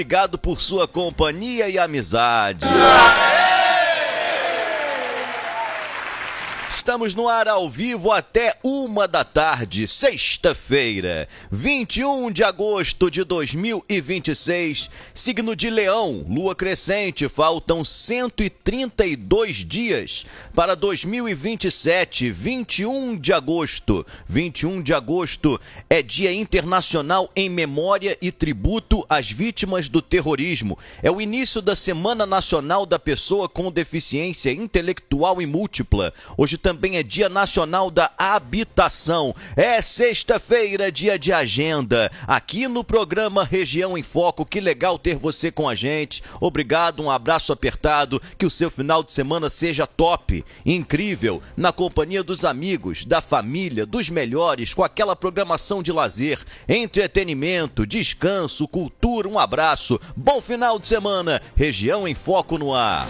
Obrigado por sua companhia e amizade. Estamos no ar ao vivo até 1h, sexta-feira, 21 de agosto de 2026, signo de Leão, lua crescente, faltam 132 dias para 2027, 21 de agosto. 21 de agosto é Dia Internacional em Memória e Tributo às Vítimas do Terrorismo. É o início da Semana Nacional da Pessoa com Deficiência Intelectual e Múltipla. Hoje também é Dia Nacional da Habitação. É sexta-feira, dia de agenda, aqui no programa Região em Foco. Que legal ter você com a gente. Obrigado, um abraço apertado, que o seu final de semana seja top, incrível, na companhia dos amigos, da família, dos melhores, com aquela programação de lazer, entretenimento, descanso, cultura. Um abraço, bom final de semana. Região em Foco no ar.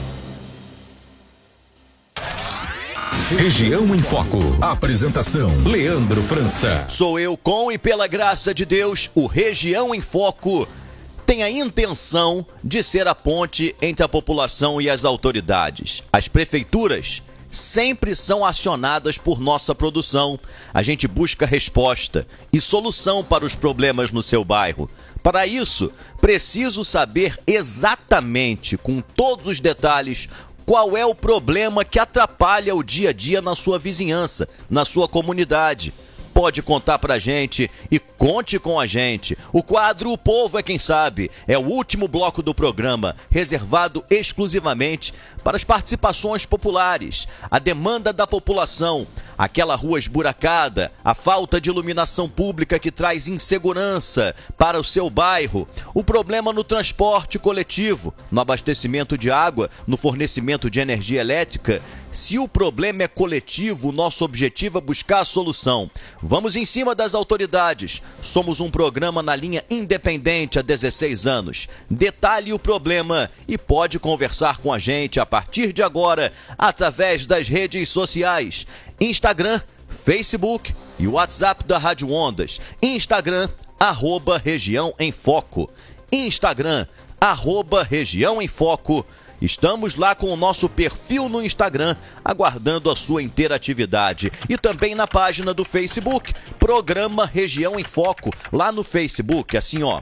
Região em Foco. Apresentação: Leandro França. Sou eu com e pela graça de Deus, o Região em Foco tem a intenção de ser a ponte entre a população e as autoridades. As prefeituras sempre são acionadas por nossa produção. A gente busca resposta e solução para os problemas no seu bairro. Para isso, preciso saber exatamente, com todos os detalhes, qual é o problema que atrapalha o dia a dia na sua vizinhança, na sua comunidade. Pode contar pra gente e conte com a gente. O quadro O Povo é Quem Sabe é o último bloco do programa, reservado exclusivamente para as participações populares, a demanda da população, aquela rua esburacada, a falta de iluminação pública que traz insegurança para o seu bairro, o problema no transporte coletivo, no abastecimento de água, no fornecimento de energia elétrica. Se o problema é coletivo, o nosso objetivo é buscar a solução. Vamos em cima das autoridades. Somos um programa na linha independente há 16 anos. Detalhe o problema e pode conversar com a gente a partir de agora através das redes sociais. Instagram, Facebook e WhatsApp da Rádio Ondas. Instagram, @Região em Foco. Instagram, @Região em Foco. Estamos lá com o nosso perfil no Instagram, aguardando a sua interatividade. E também na página do Facebook, Programa Região em Foco. Lá no Facebook, assim ó,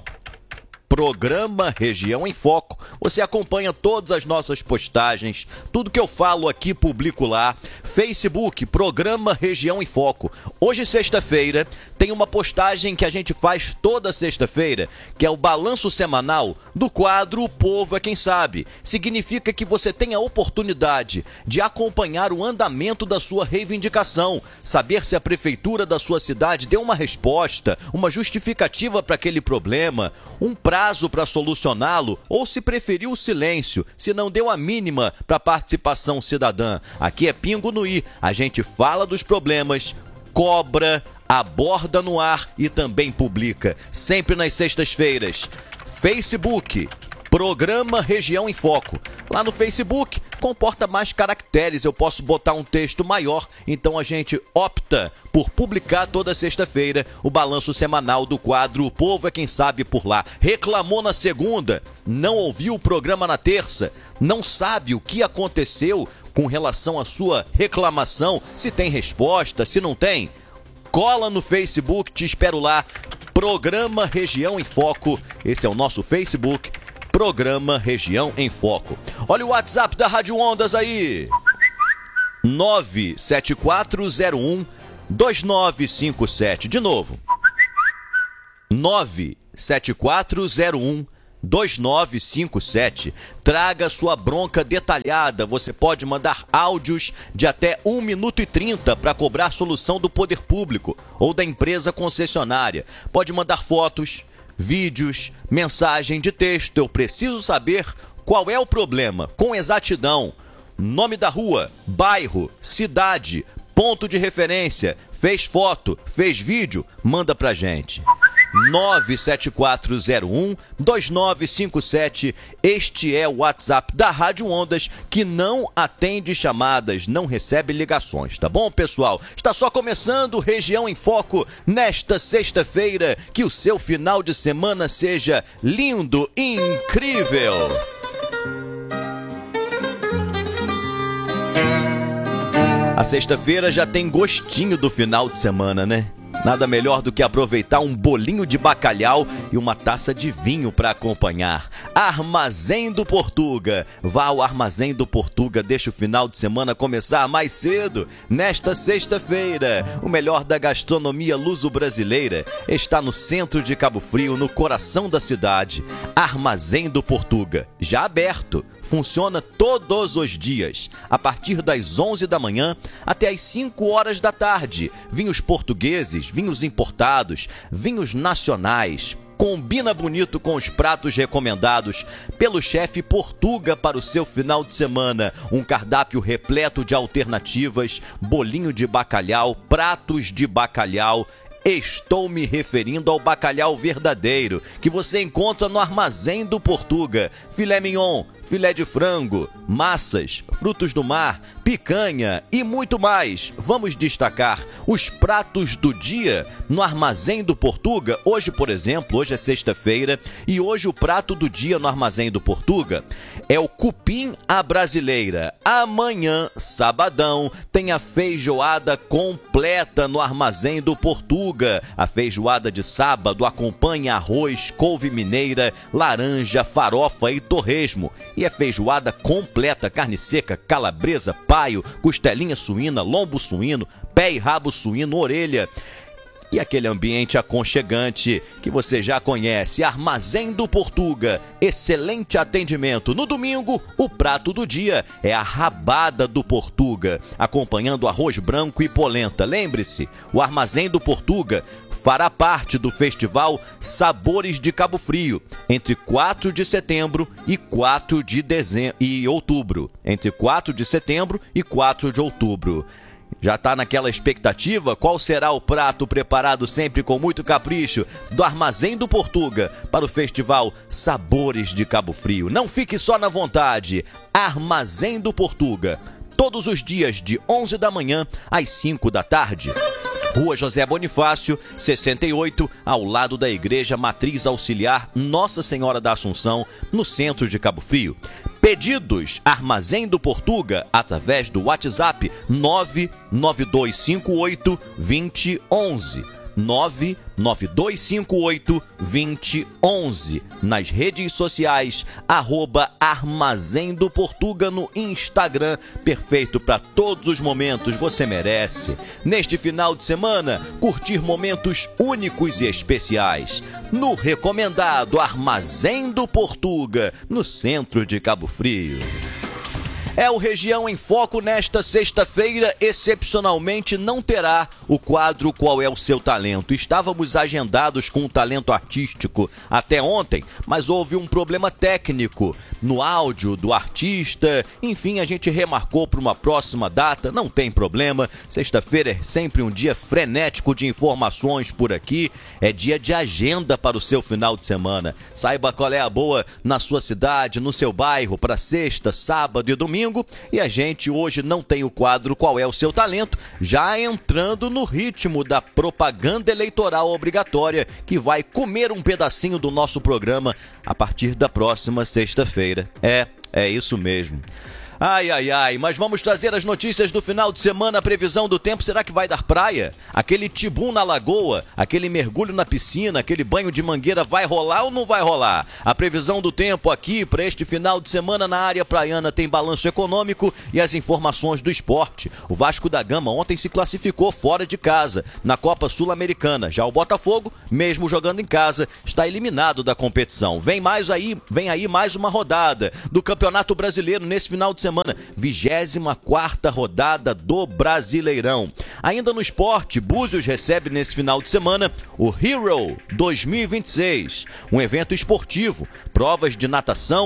Programa Região em Foco. Você acompanha todas as nossas postagens, tudo que eu falo aqui publico lá. Facebook, Programa Região em Foco. Hoje, sexta-feira, tem uma postagem que a gente faz toda sexta-feira, que é o balanço semanal do quadro O Povo é Quem Sabe. Significa que você tem a oportunidade de acompanhar o andamento da sua reivindicação, saber se a prefeitura da sua cidade deu uma resposta, uma justificativa para aquele problema, um prazo para solucioná-lo, ou se preferiu o silêncio, se não deu a mínima para participação cidadã. Aqui é Pingo no I, a gente fala dos problemas, cobra, aborda no ar e também publica, sempre nas sextas-feiras. Facebook, Programa Região em Foco. Lá no Facebook comporta mais caracteres, eu posso botar um texto maior, então a gente opta por publicar toda sexta-feira o balanço semanal do quadro O Povo é Quem Sabe por lá. Reclamou na segunda, não ouviu o programa na terça, não sabe o que aconteceu com relação à sua reclamação, se tem resposta, se não tem? Cola no Facebook, te espero lá. Programa Região em Foco, esse é o nosso Facebook, Programa Região em Foco. Olha o WhatsApp da Rádio Ondas aí. 97401-2957. De novo. 97401-2957. Traga sua bronca detalhada. Você pode mandar áudios de até 1 minuto e 30 para cobrar solução do poder público ou da empresa concessionária. Pode mandar fotos, vídeos, mensagem de texto. Eu preciso saber qual é o problema, com exatidão. Nome da rua, bairro, cidade, ponto de referência, fez foto, fez vídeo, manda pra gente. 97401-2957. Este é o WhatsApp da Rádio Ondas, que não atende chamadas, não recebe ligações, tá bom, pessoal? Está só começando Região em Foco nesta sexta-feira. Que o seu final de semana seja lindo e incrível. A sexta-feira já tem gostinho do final de semana, né? Nada melhor do que aproveitar um bolinho de bacalhau e uma taça de vinho para acompanhar. Armazém do Portuga. Vá ao Armazém do Portuga, deixa o final de semana começar mais cedo. Nesta sexta-feira, o melhor da gastronomia luso-brasileira está no centro de Cabo Frio, no coração da cidade. Armazém do Portuga, já aberto. Funciona todos os dias, a partir das 11 da manhã até as 5 horas da tarde. Vinhos portugueses, vinhos importados, vinhos nacionais. Combina bonito com os pratos recomendados pelo chefe Portuga para o seu final de semana. Um cardápio repleto de alternativas, bolinho de bacalhau, pratos de bacalhau. Estou me referindo ao bacalhau verdadeiro, que você encontra no Armazém do Portuga. Filé mignon, filé de frango, massas, frutos do mar, picanha e muito mais. Vamos destacar os pratos do dia no Armazém do Portuga. Hoje, por exemplo, hoje é sexta-feira e hoje o prato do dia no Armazém do Portuga é o cupim à brasileira. Amanhã, sabadão, tem a feijoada completa no Armazém do Portuga. A feijoada de sábado acompanha arroz, couve mineira, laranja, farofa e torresmo. E é feijoada completa, carne seca, calabresa, paio, costelinha suína, lombo suíno, pé e rabo suíno, orelha. E aquele ambiente aconchegante que você já conhece. Armazém do Portuga, excelente atendimento. No domingo, o prato do dia é a rabada do Portuga, acompanhando arroz branco e polenta. Lembre-se, o Armazém do Portuga fará parte do Festival Sabores de Cabo Frio, entre 4 de setembro e 4 de outubro. Entre 4 de setembro e 4 de outubro. Já está naquela expectativa? Qual será o prato preparado sempre com muito capricho do Armazém do Portuga para o Festival Sabores de Cabo Frio? Não fique só na vontade. Armazém do Portuga, todos os dias de 11 da manhã às 5 da tarde. Rua José Bonifácio, 68, ao lado da Igreja Matriz Auxiliar Nossa Senhora da Assunção, no centro de Cabo Frio. Pedidos Armazém do Portuga através do WhatsApp 99258-2011. 99258-2011. Nas redes sociais, @Armazém do Portuga no Instagram. Perfeito para todos os momentos, você merece. Neste final de semana, curtir momentos únicos e especiais. No recomendado Armazém do Portuga, no centro de Cabo Frio. É o Região em Foco nesta sexta-feira. Excepcionalmente não terá o quadro Qual é o Seu Talento. Estávamos agendados com o talento artístico até ontem, mas houve um problema técnico no áudio do artista. Enfim, a gente remarcou para uma próxima data. Não tem problema. Sexta-feira é sempre um dia frenético de informações por aqui. É dia de agenda para o seu final de semana. Saiba qual é a boa na sua cidade, no seu bairro, para sexta, sábado e domingo. E a gente hoje não tem o quadro Qual é o Seu Talento, já entrando no ritmo da propaganda eleitoral obrigatória, que vai comer um pedacinho do nosso programa a partir da próxima sexta-feira. É isso mesmo. Ai, mas vamos trazer as notícias do final de semana, a previsão do tempo. Será que vai dar praia? Aquele tibum na lagoa, aquele mergulho na piscina, aquele banho de mangueira vai rolar ou não vai rolar? A previsão do tempo aqui para este final de semana na área praiana tem balanço econômico e as informações do esporte. O Vasco da Gama ontem se classificou fora de casa na Copa Sul-Americana. Já o Botafogo, mesmo jogando em casa, está eliminado da competição. Vem aí mais uma rodada do Campeonato Brasileiro nesse final de semana. 24ª rodada do Brasileirão. Ainda no esporte, Búzios recebe nesse final de semana o Hero 2026, um evento esportivo, provas de natação,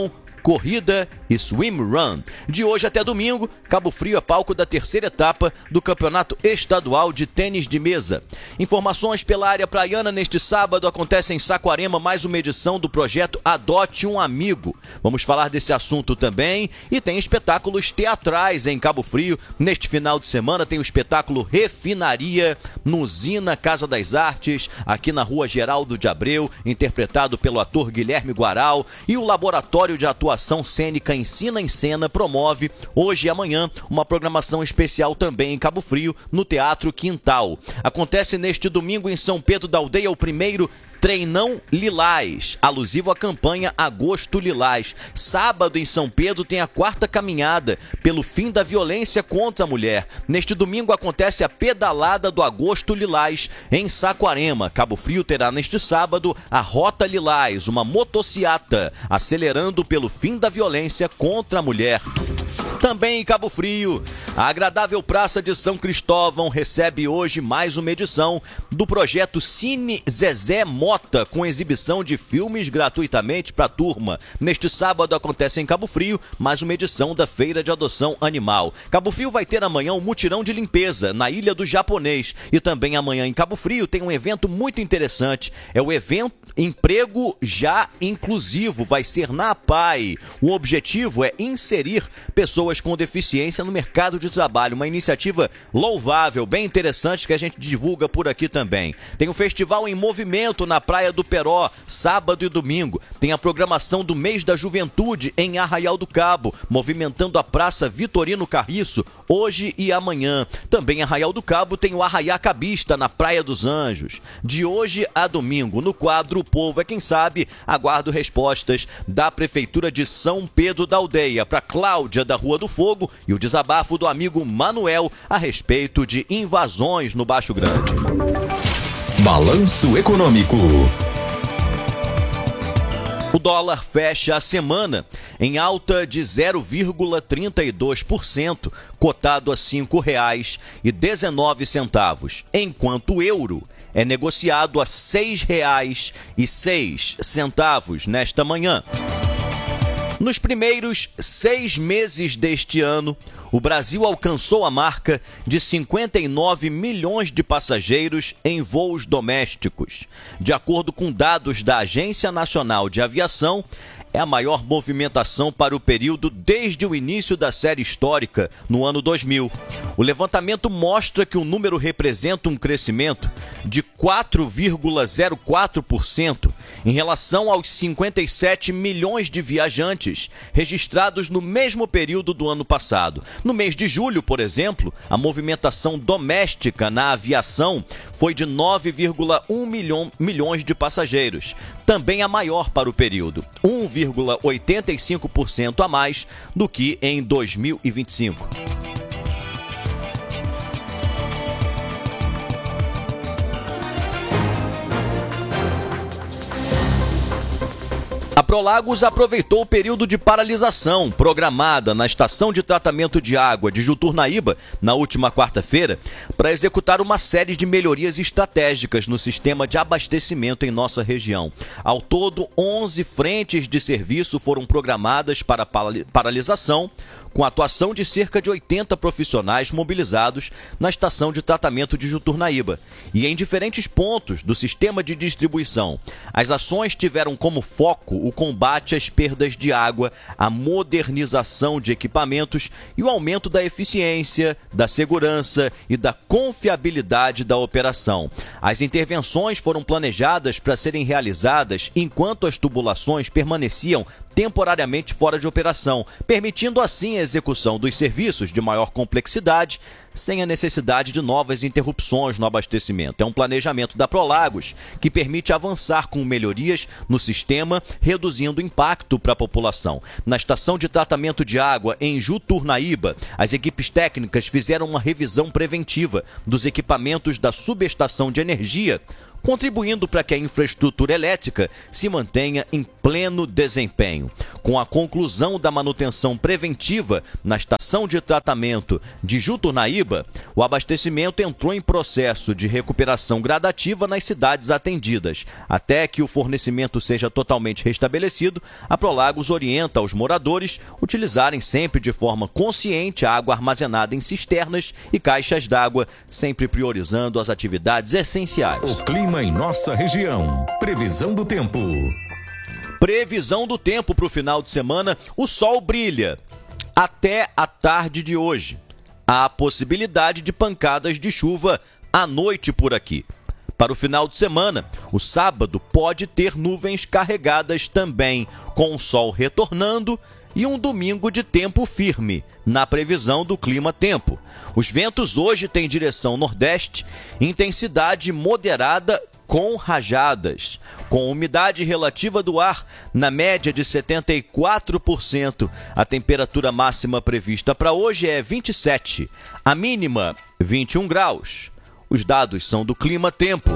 corrida e swim run. De hoje até domingo, Cabo Frio é palco da terceira etapa do Campeonato Estadual de Tênis de Mesa. Informações pela área praiana: neste sábado acontece em Saquarema mais uma edição do projeto Adote um Amigo. Vamos falar desse assunto também. E tem espetáculos teatrais em Cabo Frio. Neste final de semana tem o espetáculo Refinaria no Zina Casa das Artes, aqui na Rua Geraldo de Abreu, interpretado pelo ator Guilherme Guaral. E o Laboratório de Atuação Cênica Ensina em Cena promove hoje e amanhã uma programação especial também em Cabo Frio, no Teatro Quintal. Acontece neste domingo em São Pedro da Aldeia o primeiro Treinão Lilás, alusivo à campanha Agosto Lilás. Sábado em São Pedro tem a 4ª caminhada pelo fim da violência contra a mulher. Neste domingo acontece a pedalada do Agosto Lilás em Saquarema. Cabo Frio terá neste sábado a Rota Lilás, uma motociata acelerando pelo fim da violência contra a mulher. Também em Cabo Frio, a agradável Praça de São Cristóvão recebe hoje mais uma edição do projeto Cine Zezé Mota, com exibição de filmes gratuitamente para a turma. Neste sábado acontece em Cabo Frio mais uma edição da Feira de Adoção Animal. Cabo Frio vai ter amanhã um mutirão de limpeza na Ilha do Japonês. E também amanhã em Cabo Frio tem um evento muito interessante. É o evento Emprego Já Inclusivo, vai ser na APAI. O objetivo é inserir pessoas com deficiência no mercado de trabalho. Uma iniciativa louvável, bem interessante, que a gente divulga por aqui também. Tem o Festival em Movimento na Praia do Peró, sábado e domingo. Tem a programação do Mês da Juventude em Arraial do Cabo, movimentando a Praça Vitorino Carriço, hoje e amanhã. Também em Arraial do Cabo tem o Arraiá Cabista na Praia dos Anjos. De hoje a domingo, no quadro O Povo é Quem Sabe, aguardo respostas da Prefeitura de São Pedro da Aldeia para Cláudia da Rua do Fogo e o desabafo do amigo Manuel a respeito de invasões no Baixo Grande. Balanço Econômico. O dólar fecha a semana em alta de 0,32%, cotado a R$ 5,19, enquanto o euro é negociado a R$ 6,06 nesta manhã. Nos primeiros 6 meses deste ano, o Brasil alcançou a marca de 59 milhões de passageiros em voos domésticos. De acordo com dados da Agência Nacional de Aviação, é a maior movimentação para o período desde o início da série histórica, no ano 2000. O levantamento mostra que o número representa um crescimento de 4,04% em relação aos 57 milhões de viajantes registrados no mesmo período do ano passado. No mês de julho, por exemplo, a movimentação doméstica na aviação foi de 9,1 milhões de passageiros, também a maior para o período, 1,85% a mais do que em 2025. A Prolagos aproveitou o período de paralisação programada na estação de tratamento de água de Juturnaíba, na última quarta-feira, para executar uma série de melhorias estratégicas no sistema de abastecimento em nossa região. Ao todo, 11 frentes de serviço foram programadas para paralisação, com a atuação de cerca de 80 profissionais mobilizados na estação de tratamento de Juturnaíba e em diferentes pontos do sistema de distribuição. As ações tiveram como foco o combate às perdas de água, a modernização de equipamentos e o aumento da eficiência, da segurança e da confiabilidade da operação. As intervenções foram planejadas para serem realizadas enquanto as tubulações permaneciam temporariamente fora de operação, permitindo assim a execução dos serviços de maior complexidade, sem a necessidade de novas interrupções no abastecimento. É um planejamento da Prolagos que permite avançar com melhorias no sistema, reduzindo o impacto para a população. Na estação de tratamento de água em Juturnaíba, as equipes técnicas fizeram uma revisão preventiva dos equipamentos da subestação de energia, contribuindo para que a infraestrutura elétrica se mantenha em pleno desempenho. Com a conclusão da manutenção preventiva na estação de tratamento de Juturnaíba, o abastecimento entrou em processo de recuperação gradativa nas cidades atendidas. Até que o fornecimento seja totalmente restabelecido, a Prolagos orienta os moradores utilizarem sempre de forma consciente a água armazenada em cisternas e caixas d'água, sempre priorizando as atividades essenciais. O clima em nossa região. Previsão do tempo. Previsão do tempo para o final de semana: o sol brilha até a tarde de hoje. Há possibilidade de pancadas de chuva à noite por aqui. Para o final de semana, o sábado pode ter nuvens carregadas também, com o sol retornando, e um domingo de tempo firme, na previsão do clima-tempo. Os ventos hoje têm direção nordeste, intensidade moderada com rajadas, com umidade relativa do ar na média de 74%. A temperatura máxima prevista para hoje é 27, a mínima 21 graus. Os dados são do clima-tempo.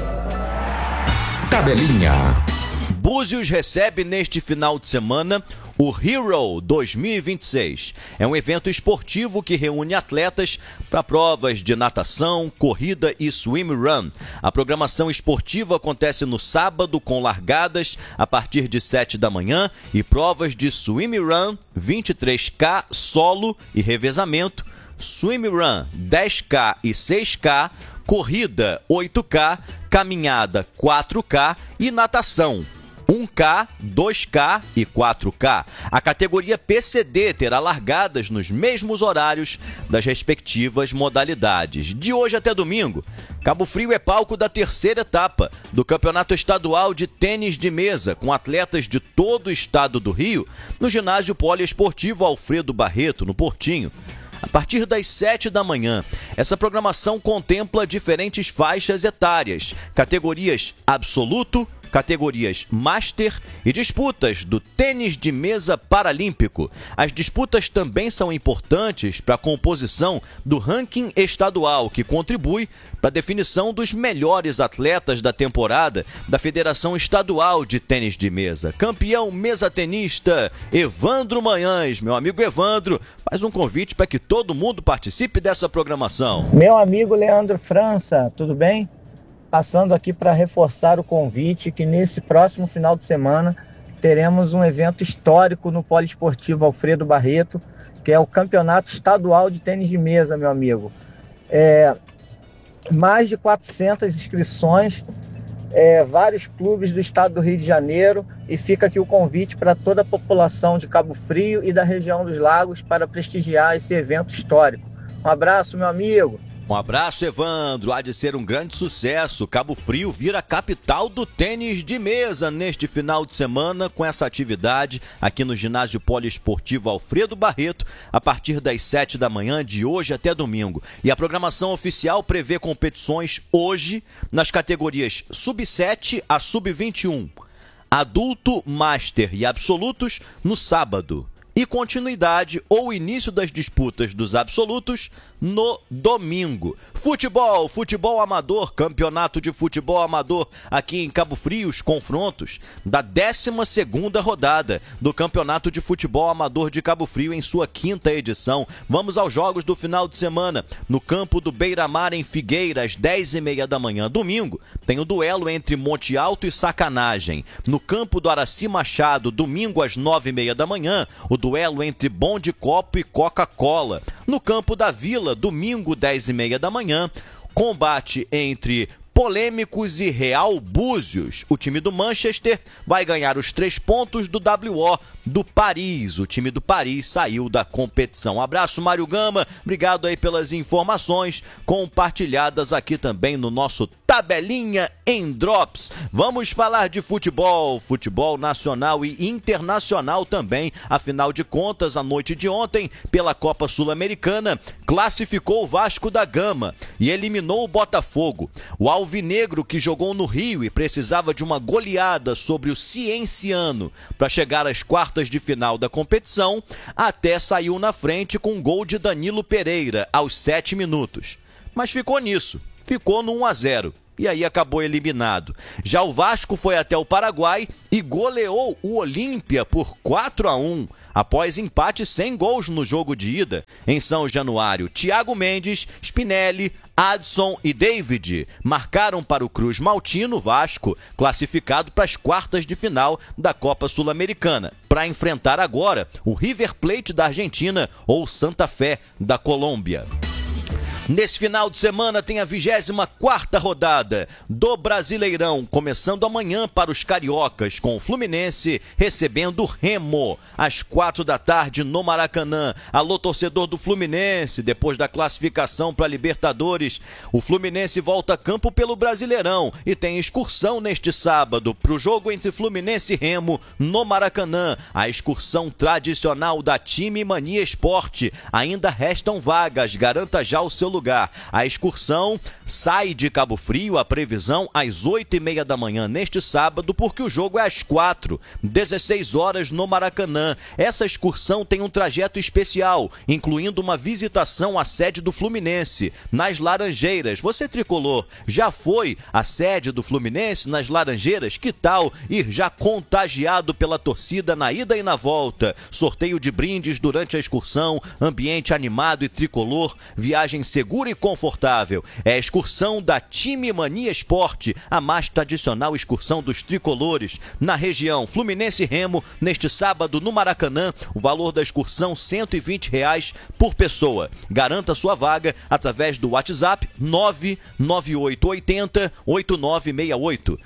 Tabelinha. Búzios recebe neste final de semana o Hero 2026. É um evento esportivo que reúne atletas para provas de natação, corrida e swim run. A programação esportiva acontece no sábado com largadas a partir de 7 da manhã e provas de swim run 23K solo e revezamento, swim run 10K e 6K, corrida 8K, caminhada 4K e natação 1K, 2K e 4K. A categoria PCD terá largadas nos mesmos horários das respectivas modalidades. De hoje até domingo, Cabo Frio é palco da terceira etapa do Campeonato Estadual de Tênis de Mesa, com atletas de todo o estado do Rio, no ginásio poliesportivo Alfredo Barreto, no Portinho. A partir das 7 da manhã, essa programação contempla diferentes faixas etárias, categorias absoluto, categorias Master e disputas do tênis de mesa paralímpico. As disputas também são importantes para a composição do ranking estadual, que contribui para a definição dos melhores atletas da temporada da Federação Estadual de Tênis de Mesa. Campeão mesa-tenista Evandro Manhães. Meu amigo Evandro, faz um convite para que todo mundo participe dessa programação. Meu amigo Leandro França, tudo bem? Passando aqui para reforçar o convite que nesse próximo final de semana teremos um evento histórico no Poliesportivo Alfredo Barreto, que é o Campeonato Estadual de Tênis de Mesa, meu amigo. Mais de 400 inscrições, vários clubes do estado do Rio de Janeiro, e fica aqui o convite para toda a população de Cabo Frio e da região dos Lagos para prestigiar esse evento histórico. Um abraço, meu amigo. Um abraço, Evandro. Há de ser um grande sucesso. Cabo Frio vira a capital do tênis de mesa neste final de semana, com essa atividade aqui no ginásio poliesportivo Alfredo Barreto, a partir das 7 da manhã de hoje até domingo. E a programação oficial prevê competições hoje nas categorias Sub-7 a Sub-21, adulto, master e absolutos no sábado, e continuidade ou início das disputas dos absolutos no domingo. Futebol amador, campeonato de futebol amador aqui em Cabo Frio, os confrontos da 12ª rodada do Campeonato de Futebol Amador de Cabo Frio em sua 5ª edição. Vamos aos jogos do final de semana. No campo do Beira-Mar, em Figueira, às 10h30 da manhã. Domingo, tem o duelo entre Monte Alto e Sacanagem. No campo do Araci Machado, domingo às 9h30 da manhã, o duelo entre Bom de Copo e Coca-Cola. No campo da Vila, domingo, 10h30 da manhã, combate entre Polêmicos e Real Búzios. O time do Manchester vai ganhar os 3 pontos do WO do Paris. O time do Paris saiu da competição. Um abraço, Mário Gama. Obrigado aí pelas informações compartilhadas aqui também no nosso Tabelinha em Drops. Vamos falar de futebol nacional e internacional também. Afinal de contas, a noite de ontem, pela Copa Sul-Americana, classificou o Vasco da Gama e eliminou o Botafogo. O alvinegro, que jogou no Rio e precisava de uma goleada sobre o Cienciano para chegar às quartas de final da competição, até saiu na frente com um gol de Danilo Pereira aos 7 minutos. Mas ficou nisso, ficou no 1-0. e aí acabou eliminado. Já o Vasco foi até o Paraguai e goleou o Olímpia por 4-1, após empate sem gols no jogo de ida. Em São Januário, Thiago Mendes, Spinelli, Adson e David marcaram para o Cruz Maltino Vasco, classificado para as quartas de final da Copa Sul-Americana, para enfrentar agora o River Plate da Argentina ou Santa Fé da Colômbia. Nesse final de semana tem a 24ª rodada do Brasileirão, começando amanhã para os cariocas, com o Fluminense recebendo o Remo, às 4h no Maracanã. Alô, torcedor do Fluminense, depois da classificação para a Libertadores, o Fluminense volta a campo pelo Brasileirão e tem excursão neste sábado para o jogo entre Fluminense e Remo no Maracanã. A excursão tradicional da Time Mania Esporte. Ainda restam vagas, garanta já o seu lugar. A excursão sai de Cabo Frio, a previsão às 8h30 da manhã neste sábado, porque o jogo é às 4h, 16 horas no Maracanã. Essa excursão tem um trajeto especial, incluindo uma visitação à sede do Fluminense, nas Laranjeiras. Você, tricolor, já foi à sede do Fluminense nas Laranjeiras? Que tal ir já contagiado pela torcida na ida e na volta? Sorteio de brindes durante a excursão, ambiente animado e tricolor, viagem segura e confortável. É a excursão da Time Mania Esporte, a mais tradicional excursão dos tricolores na região. Fluminense e Remo, neste sábado no Maracanã. O valor da excursão R$ 120 por pessoa. Garanta sua vaga através do WhatsApp 99880-8968.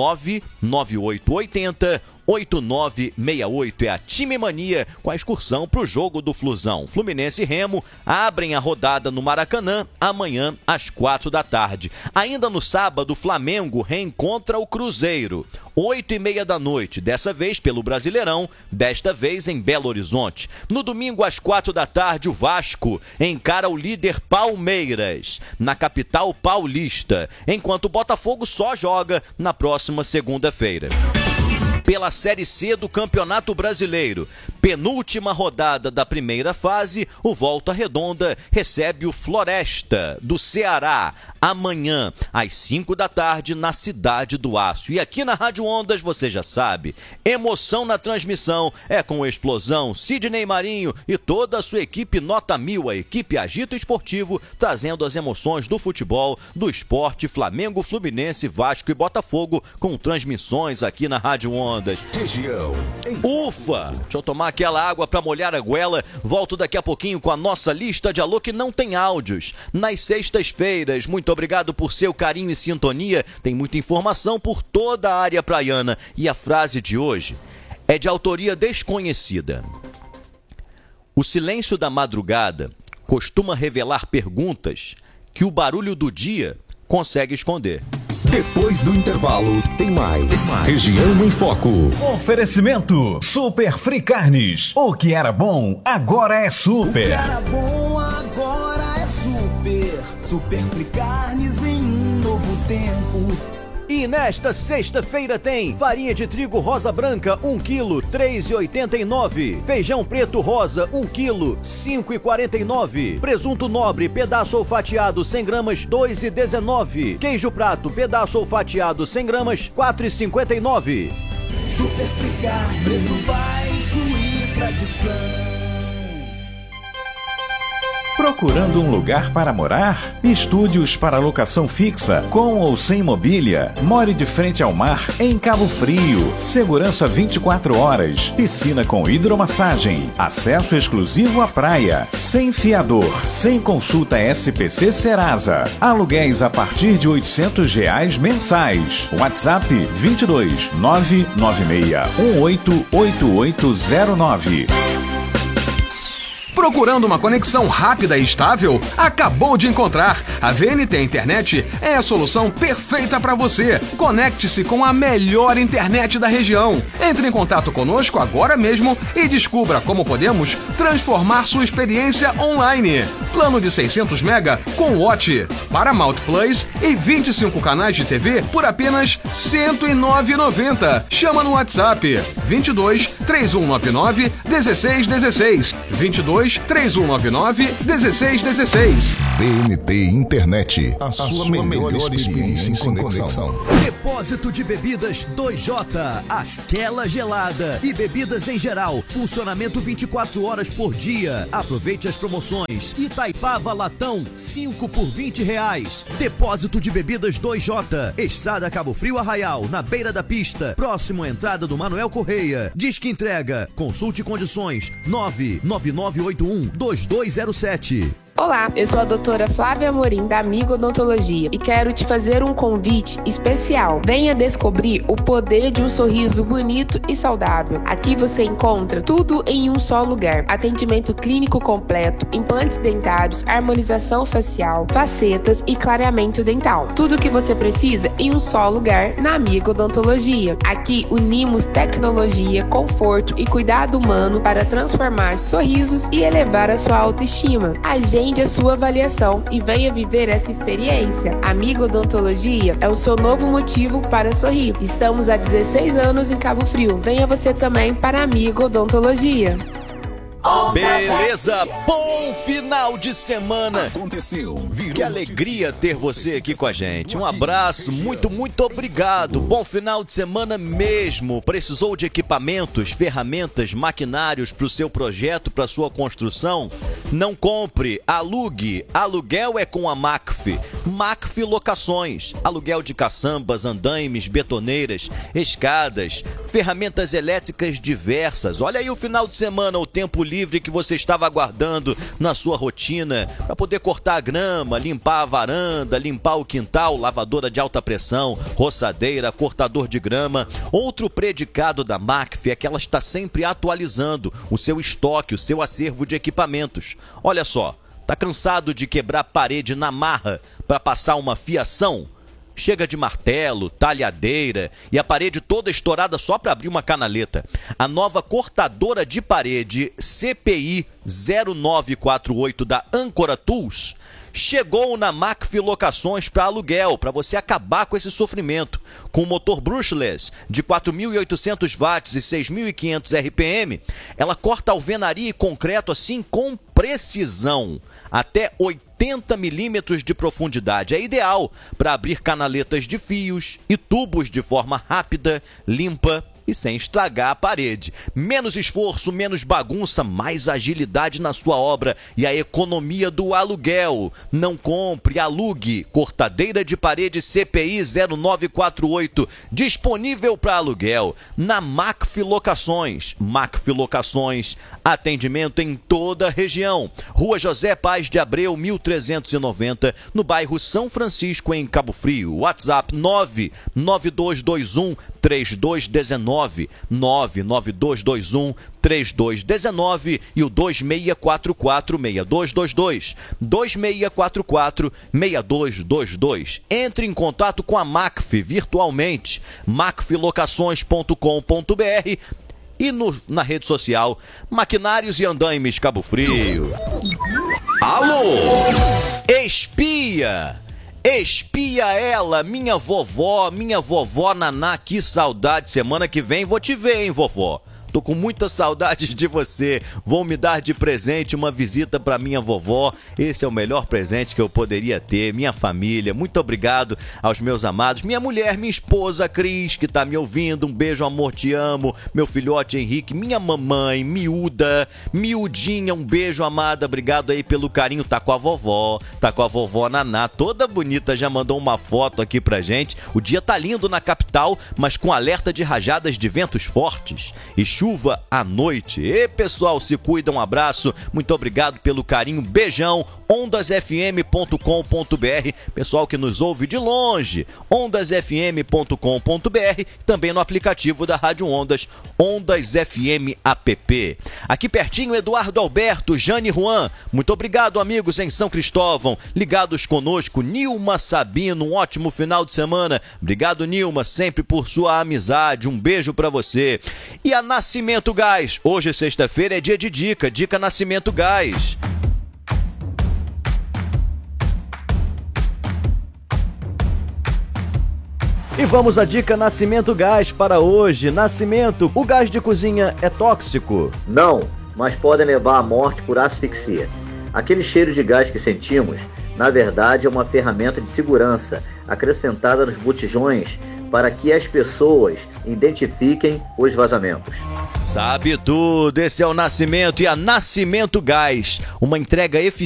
99880-8968. É a Time Mania com a excursão para o jogo do Flusão. Fluminense e Remo abrem a rodada no Maracanã amanhã às 4h. Ainda no sábado, o Flamengo reencontra o Cruzeiro, 8h30 da noite, dessa vez pelo Brasileirão, desta vez em Belo Horizonte. No domingo às 4h, o Vasco encara o líder Palmeiras, na capital paulista, enquanto o Botafogo só joga na próxima segunda-feira. Pela Série C do Campeonato Brasileiro, penúltima rodada da primeira fase, o Volta Redonda recebe o Floresta do Ceará amanhã às 5h na Cidade do Aço. E aqui na Rádio Ondas, você já sabe, emoção na transmissão é com Explosão, Sidney Marinho e toda a sua equipe nota 1000, a equipe Agito Esportivo, trazendo as emoções do futebol, do esporte, Flamengo, Fluminense, Vasco e Botafogo, com transmissões aqui na Rádio Ondas. Região. Ufa! Deixa eu tomar aquela água para molhar a goela. Volto daqui a pouquinho com a nossa lista de alô que não tem áudios. Nas sextas-feiras, muito obrigado por seu carinho e sintonia. Tem muita informação por toda a área praiana. E a frase de hoje é de autoria desconhecida. O silêncio da madrugada costuma revelar perguntas que o barulho do dia consegue esconder. Depois do intervalo, tem mais. Região em Foco. Oferecimento Super Free Carnes. O que era bom, agora é super. O que era bom, agora é super. Super Free Carnes em um novo tempo. E nesta sexta-feira tem farinha de trigo rosa branca 1 kg, R$ 3,89. Feijão preto rosa 1 kg, R$ 5,49. Presunto nobre pedaço ou fatiado 100 gramas, R$ 2,19. Queijo prato pedaço ou fatiado 100 gramas, R$ 4,59. Super Free Carnes, preço baixo e tradição. Procurando um lugar para morar? Estúdios para locação fixa, com ou sem mobília. More de frente ao mar, em Cabo Frio. Segurança 24 horas. Piscina com hidromassagem. Acesso exclusivo à praia. Sem fiador. Sem consulta SPC Serasa. Aluguéis a partir de R$ 800 mensais. WhatsApp 22 996 188809. Procurando uma conexão rápida e estável? Acabou de encontrar! A VNT Internet é a solução perfeita para você. Conecte-se com a melhor internet da região. Entre em contato conosco agora mesmo e descubra como podemos transformar sua experiência online. Plano de 600 MB com Watch, Paramount Plus e 25 canais de TV por apenas R$ 109,90. Chama no WhatsApp 22 3199 1616 22 32-3199-1616. VNT Internet, a sua melhor experiência em conexão. Depósito de bebidas 2J, aquela gelada e bebidas em geral. Funcionamento 24 horas por dia. Aproveite as promoções. Itaipava Latão, 5 por R$20. Depósito de bebidas 2J, Estrada Cabo Frio Arraial, na beira da pista, próximo à entrada do Manuel Correia. Disque entrega. Consulte condições. 99981-2207. Olá, eu sou a doutora Flávia Amorim, da Amigo Odontologia, e quero te fazer um convite especial. Venha descobrir o poder de um sorriso bonito e saudável. Aqui você encontra tudo em um só lugar. Atendimento clínico completo, implantes dentários, harmonização facial, facetas e clareamento dental. Tudo o que você precisa em um só lugar na Amigo Odontologia. Aqui unimos tecnologia, conforto e cuidado humano para transformar sorrisos e elevar a sua autoestima. Agende a sua avaliação e venha viver essa experiência. Amigo Odontologia é o seu novo motivo para sorrir. Estamos há 16 anos em Cabo Frio. Venha você também para Amigo Odontologia. Beleza, bom final de semana. Aconteceu. Que alegria ter você aqui com a gente. Um abraço, muito obrigado. Bom final de semana mesmo. Precisou de equipamentos, ferramentas, maquinários para o seu projeto, para sua construção? Não compre, alugue. Aluguel é com a Macf. Macf Locações. Aluguel de caçambas, andaimes, betoneiras, escadas, ferramentas elétricas diversas. Olha aí o final de semana, o tempo livre que você estava aguardando na sua rotina para poder cortar a grama, limpar a varanda, limpar o quintal, lavadora de alta pressão, roçadeira, cortador de grama. Outro predicado da Macf é que ela está sempre atualizando o seu estoque, o seu acervo de equipamentos. Olha só, tá cansado de quebrar parede na marra para passar uma fiação? Chega de martelo, talhadeira e a parede toda estourada só para abrir uma canaleta. A nova cortadora de parede CPI 0948 da Ancora Tools chegou na Macf Locações para aluguel, para você acabar com esse sofrimento. Com motor brushless de 4.800 watts e 6.500 RPM, ela corta alvenaria e concreto assim com precisão, até 80 milímetros de profundidade. É ideal para abrir canaletas de fios e tubos de forma rápida, limpa e sem estragar a parede. Menos esforço, menos bagunça, mais agilidade na sua obra e a economia do aluguel. Não compre, alugue. Cortadeira de parede CPI 0948, disponível para aluguel na Macf Locações. Macf Locações, atendimento em toda a região. Rua José Paz de Abreu, 1390, no bairro São Francisco, em Cabo Frio. WhatsApp 99221-3219, 99221-3219 e o 2644-6222, 2644-6222. Entre em contato com a Macf virtualmente, macflocações.com.br e na rede social Maquinários e Andaimes Cabo Frio. Alô! Espia! Espia ela, minha vovó Naná, que saudade. Semana que vem vou te ver, hein, vovó? Tô com muita saudade de você. Vão me dar de presente uma visita para minha vovó. Esse é o melhor presente que eu poderia ter. Minha família, muito obrigado aos meus amados. Minha mulher, minha esposa Cris, que tá me ouvindo. Um beijo, amor, te amo. Meu filhote Henrique, minha mamãe, miudinha, um beijo, amada. Obrigado aí pelo carinho. Tá com a vovó Naná, toda bonita. Já mandou uma foto aqui pra gente. O dia tá lindo na capital, mas com alerta de rajadas de ventos fortes e chuva à noite. E pessoal, se cuida, um abraço, muito obrigado pelo carinho, beijão. ondasfm.com.br, pessoal que nos ouve de longe, ondasfm.com.br, também no aplicativo da Rádio Ondas, Ondas FM app. Aqui pertinho, Eduardo Alberto, Jane Juan, muito obrigado, amigos em São Cristóvão, ligados conosco. Nilma Sabino, um ótimo final de semana. Obrigado, Nilma, sempre por sua amizade, um beijo pra você. E a Nascimento Gás, hoje sexta-feira é dia de dica Nascimento Gás. E vamos à dica Nascimento Gás para hoje. Nascimento, o gás de cozinha é tóxico? Não, mas podem levar à morte por asfixia. Aquele cheiro de gás que sentimos, na verdade, é uma ferramenta de segurança acrescentada nos botijões para que as pessoas identifiquem os vazamentos. Sabe tudo, esse é o Nascimento e a Nascimento Gás, uma entrega eficiente